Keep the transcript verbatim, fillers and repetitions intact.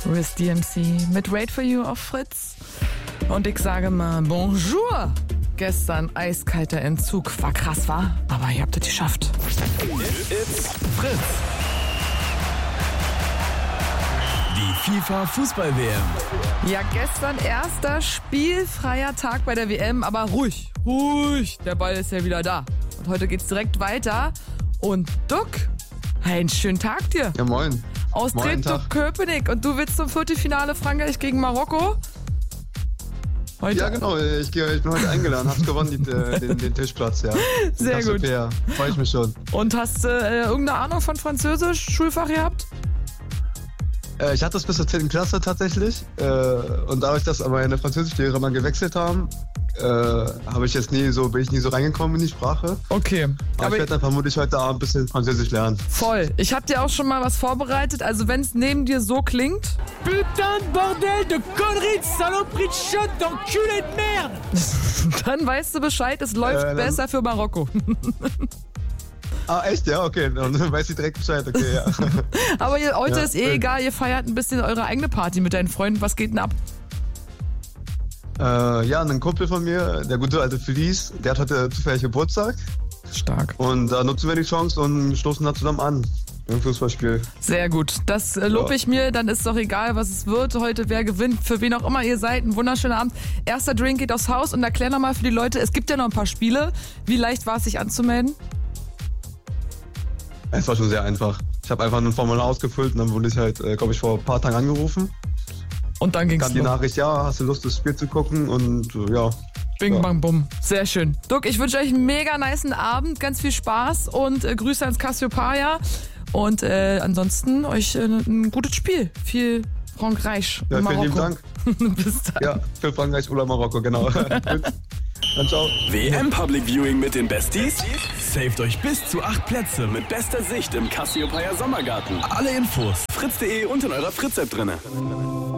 Riz D M C mit Wait For You auf Fritz. Und ich sage mal Bonjour. Gestern eiskalter Entzug. War krass, war? Aber ihr habt es geschafft. It's Fritz. Die FIFA-Fußball-W M. Ja, gestern erster spielfreier Tag bei der W M, aber ruhig, ruhig. Der Ball ist ja wieder da. Und heute geht's direkt weiter. Und Duck, einen schönen Tag dir. Ja, moin. Austritt Duck Köpenick. Und du willst zum Viertelfinale Frankreich gegen Marokko? Heute? Ja, genau. Ich, ich bin heute eingeladen. Hab's gewonnen, die, den, den Tischplatz, ja. Sehr gut. Freue ich mich schon. Und hast du äh, irgendeine Ahnung von Französisch, Schulfach gehabt? Äh, ich hatte das bis zur zehnten Klasse tatsächlich. Äh, und dadurch, dass meine Französischlehrer mal gewechselt haben, äh, habe ich jetzt nie so, bin ich nie so reingekommen in die Sprache. Okay. Aber, Aber ich werde dann vermutlich heute Abend ein bisschen Französisch lernen. Voll. Ich habe dir auch schon mal was vorbereitet. Also wenn es neben dir so klingt. Putain de bordel de conneries de saloperie de shot d'enculé de merde! Dann weißt du Bescheid, es läuft äh, besser für Marokko. Ah, echt? Ja, okay. Dann weiß ich direkt Bescheid, okay, ja. Aber ihr, heute ja, ist eh egal, ihr feiert ein bisschen eure eigene Party mit deinen Freunden. Was geht denn ab? Äh, ja, ein Kumpel von mir, der gute alte Felice, der hat heute zufällig Geburtstag. Stark. Und da nutzen wir die Chance und stoßen da zusammen an. Im Fußballspiel. Sehr gut. Das äh, lobe ich mir. Dann ist doch egal, was es wird. Heute, wer gewinnt, für wen auch immer ihr seid. Ein wunderschöner Abend. Erster Drink geht aufs Haus. Und erklär nochmal für die Leute, es gibt ja noch ein paar Spiele. Wie leicht war es, sich anzumelden? Es war schon sehr einfach. Ich habe einfach ein Formular ausgefüllt und dann wurde ich halt, äh, glaube ich, vor ein paar Tagen angerufen. Und dann ging's Kam die Nachricht, ja, hast du Lust, das Spiel zu gucken? Und äh, ja. Bing, ja. bang, bumm. Sehr schön. Duck, ich wünsche euch einen mega nicen Abend, ganz viel Spaß und äh, Grüße ans Cassiopeia. Und äh, ansonsten euch äh, ein gutes Spiel. Viel Frankreich. Ja, Marokko. vielen lieben Dank. Bis dann. Ja, für Frankreich oder Marokko, genau. Dann ciao. W M Public Viewing mit den Besties? Saved euch bis zu acht Plätze mit bester Sicht im Cassiopeia Sommergarten. Alle Infos fritz punkt de und in eurer Fritz-App drinne.